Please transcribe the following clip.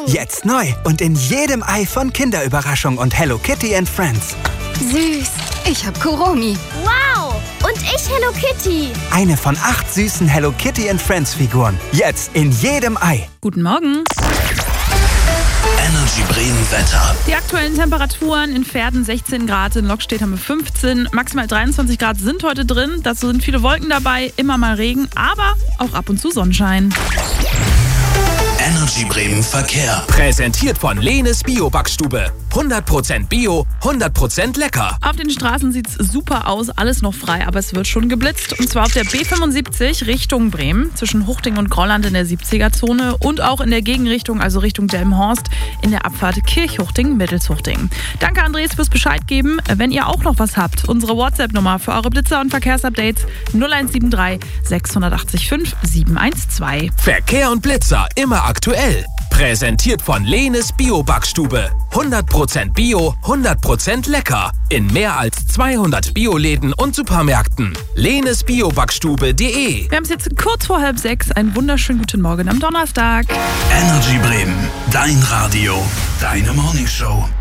Jetzt neu und in jedem Ei von Kinderüberraschung und Hello Kitty and Friends. Süß. Ich hab Kuromi. Wow. Und ich Hello Kitty. Eine von 8 süßen Hello Kitty and Friends Figuren. Jetzt in jedem Ei. Guten Morgen. Energy Bremen Wetter. Die aktuellen Temperaturen in Verden 16 Grad, in Lockstedt haben wir 15, maximal 23 Grad sind heute drin. Dazu sind viele Wolken dabei, immer mal Regen, aber auch ab und zu Sonnenschein. Energy Bremen Verkehr. Präsentiert von Lehnes Bio-Backstube. 100% Bio, 100% lecker. Auf den Straßen sieht's super aus, alles noch frei, aber es wird schon geblitzt. Und zwar auf der B75 Richtung Bremen, zwischen Huchting und Grolland in der 70er-Zone und auch in der Gegenrichtung, also Richtung Delmenhorst, in der Abfahrt Kirchhuchting-Mittelshuchting. Danke Andres fürs Bescheid geben. Wenn ihr auch noch was habt, unsere WhatsApp-Nummer für eure Blitzer und Verkehrsupdates 0173 680 5 712. Verkehr und Blitzer immer aktuell. Präsentiert von Lehnes Bio-Backstube. 100% Bio, 100% lecker. In mehr als 200 Bioläden und Supermärkten. Lehnesbiobackstube.de. Wir haben es jetzt kurz vor 5:30. Einen wunderschönen guten Morgen am Donnerstag. Energy Bremen. Dein Radio. Deine Morningshow.